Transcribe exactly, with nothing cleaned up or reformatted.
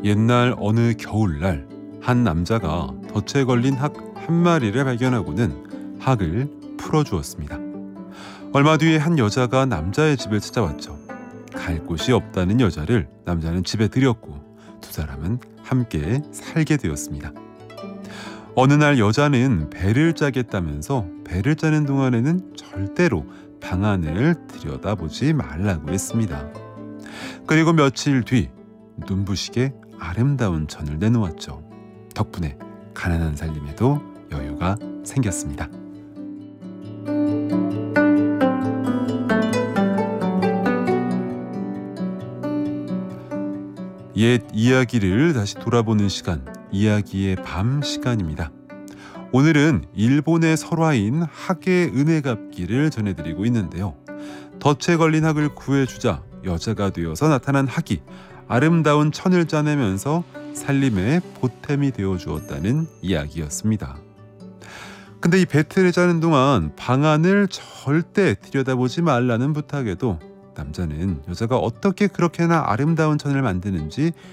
옛날 어느 겨울날 한 남자가 덫에 걸린 학 한 마리를 발견하고는 학을 풀어주었습니다. 얼마 뒤에 한 여자가 남자의 집을 찾아왔죠. 갈 곳이 없다는 여자를 남자는 집에 들였고 두 사람은 함께 살게 되었습니다. 어느 날 여자는 배를 짜겠다면서 배를 짜는 동안에는 절대로 방 안을 들여다보지 말라고 했습니다. 그리고 며칠 뒤 눈부시게 아름다운 천을 내놓았죠. 덕분에 가난한 살림에도 여유가 생겼습니다. 옛 이야기를 다시 돌아보는 시간, 이야기의 밤 시간입니다. 오늘은 일본의 설화인 학의 은혜 갚기를 전해드리고 있는데요. 덫에 걸린 학을 구해주자 여자가 되어서 나타난 학이 아름다운 천을 짜내면서 살림의 보탬이 되어주었다는 이야기였습니다. 근데 이 배틀을 짜는 동안 방안을 절대 들여다보지 말라는 부탁에도 남자는 여자가 어떻게 그렇게나 아름다운 천을 만드는지